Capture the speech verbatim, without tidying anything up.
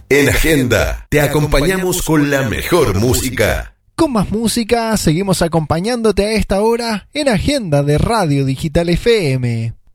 En Agenda te acompañamos con la mejor música. Con más música, seguimos acompañándote a esta hora en Agenda de Radio Digital F M.